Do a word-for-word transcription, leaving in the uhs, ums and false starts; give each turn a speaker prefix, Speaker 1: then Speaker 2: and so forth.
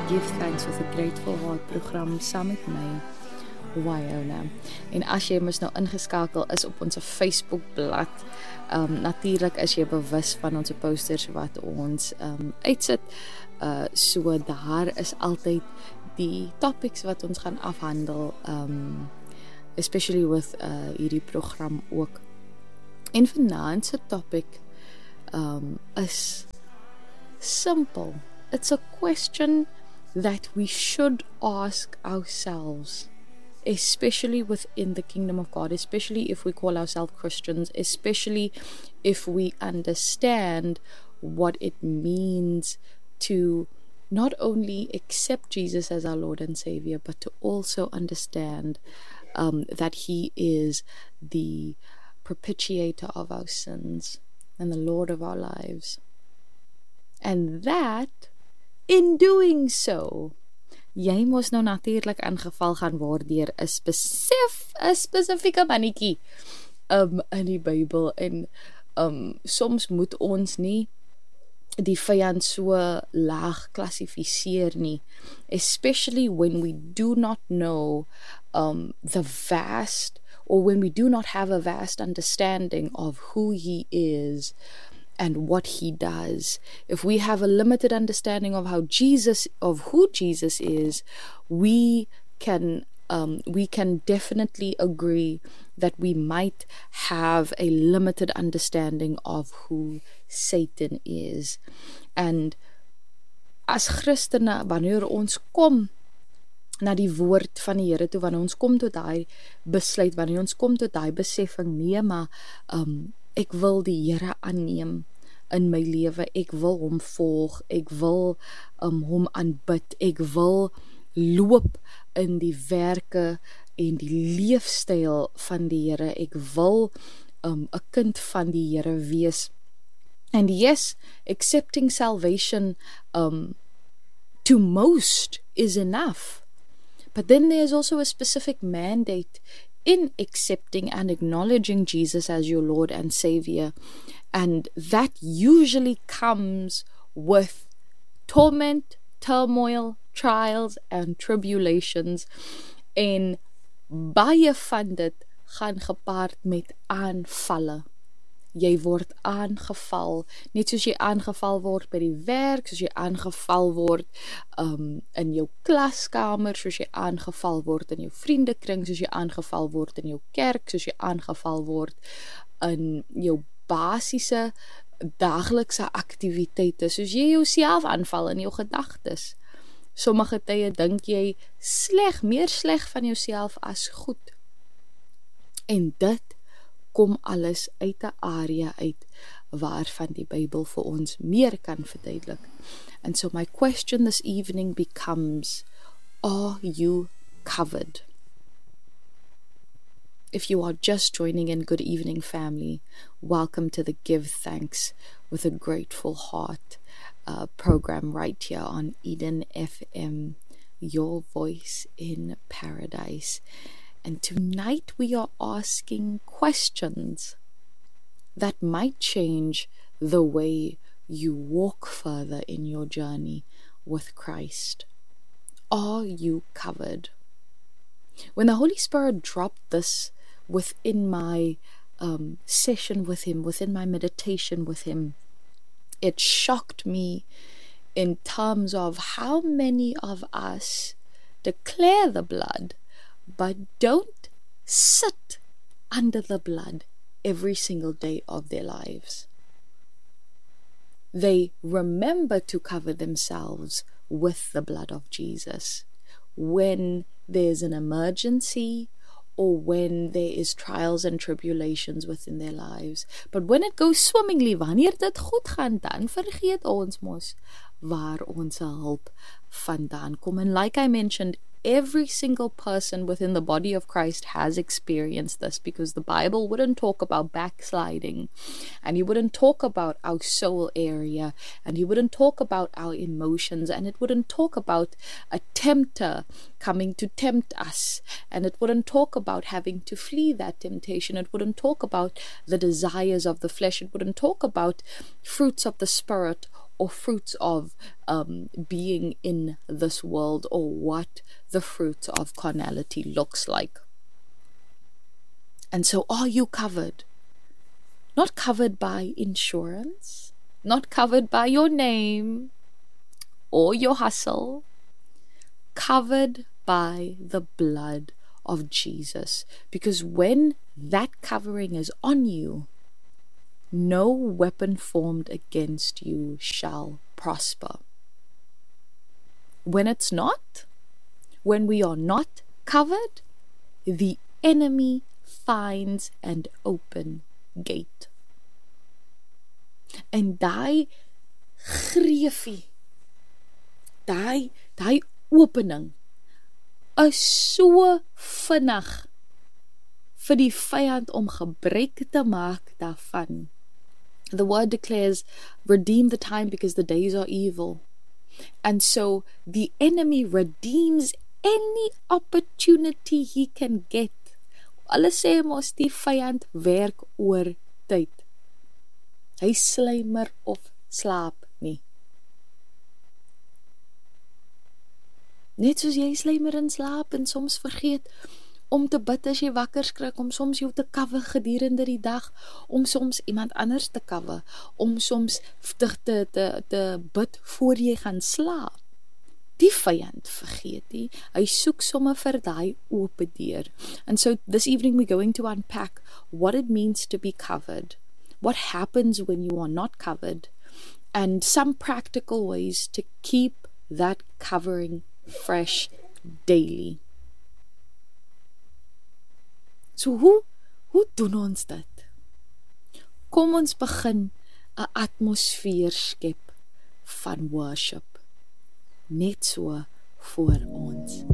Speaker 1: Give Thanks with a Grateful Heart program saam met my, Wyona. En as jy mos nou ingeskakel is op ons Facebookblad, um, natuurlik is jy bewus van ons posters wat ons um, uitsit, uh, so daar is altyd die topics wat ons gaan afhandel, um, especially with uh, hierdie program ook. En vanaand se topic um, is simple. It's a question that we should ask ourselves, especially within the kingdom of God, especially if we call ourselves Christians, especially if we understand what it means to not only accept Jesus as our Lord and Savior, but to also understand um, that He is the propitiator of our sins and the Lord of our lives. And that, in doing so, jy mos nou natuurlik ingeval gaan word deur 'n spesif, 'n spesifieke mannetjie um, in die Bybel. En um, soms moet ons nie die vyand so laag klassifiseer nie, especially when we do not know um, the vast, or when we do not have a vast understanding of who He is and what He does. If we have a limited understanding of how Jesus, of who Jesus is, we can um, we can definitely agree that we might have a limited understanding of who Satan is. And as Christene, wanneer ons kom na die woord van die Here toe, wanneer ons kom tot daai besluit, wanneer ons kom tot daai beseffing, nee, maar um, ek wil die Here aanneem in my lewe, ek wil hom volg, ek wil um, hom aanbid, ek wil loop in die werke en die leefstyl van die Here, ek wil um, 'n kind van die Here wees. And yes, accepting salvation um, to most is enough. But then there's also a specific mandate in accepting and acknowledging Jesus as your Lord and Savior. And that usually comes with torment, turmoil, trials, and tribulations. En baie van dit gaan gepaard met aanvalle. Jy word aangeval, net soos jy aangeval word by die werk, soos jy aangeval word um, in jou klaskamer, soos jy aangeval word in jou vriendekring, soos jy aangeval word in jou kerk, soos jy aangeval word in jou basiese daaglikse aktiwiteite, soos jy jouself aanval in jou gedagtes. Sommige tye dink jy sleg, meer sleg van jouself as goed. En dit kom alles uit 'n area uit waarvan die Bybel vir ons meer kan verduidelik. And so my question this evening becomes, are you covered? If you are just joining in, good evening family. Welcome to the Give Thanks with a Grateful Heart uh, program right here on Eden F M, your voice in paradise. And tonight we are asking questions that might change the way you walk further in your journey with Christ. Are you covered? When the Holy Spirit dropped this within my um, session with Him, within my meditation with Him, it shocked me in terms of how many of us declare the blood but don't sit under the blood every single day of their lives. They remember to cover themselves with the blood of Jesus when there's an emergency or when there is trials and tribulations within their lives. But when it goes swimmingly, wanneer dit goed gaan, dan vergeet ons mos waar ons hulp vandaan kom. And like I mentioned, every single person within the body of Christ has experienced this, because the Bible wouldn't talk about backsliding, and He wouldn't talk about our soul area, and He wouldn't talk about our emotions, and it wouldn't talk about a tempter coming to tempt us, and it wouldn't talk about having to flee that temptation. It wouldn't talk about the desires of the flesh. It wouldn't talk about fruits of the Spirit or fruits of um, being in this world, or what the fruit of carnality looks like. And so, are you covered? Not covered by insurance, not covered by your name or your hustle, covered by the blood of Jesus. Because when that covering is on you, no weapon formed against you shall prosper. When it's not, when we are not covered, the enemy finds an open gate. En daai greefie, daai, daai opening is so vinnig vir die vyand om gebruik te maak daarvan. The word declares, redeem the time because the days are evil. And so the enemy redeems any opportunity he can get. Hulle sê mos die vyand werk oor tyd. Hy slymer of slaap nie. Net soos jy slymer en slaap en soms vergeet om te bid as jy wakker skrik, om soms jou te cover gedurende die dag, om soms iemand anders te cover, om soms te, te, te, te bid voor jy gaan slaap. Die vyand vergeet nie, hy soek sommer vir daai oop deur. And so this evening we're going to unpack what it means to be covered, what happens when you are not covered, and some practical ways to keep that covering fresh daily. So hoe, hoe doen ons dit? Kom ons begin 'n atmosfeer skep van worship, net so voor ons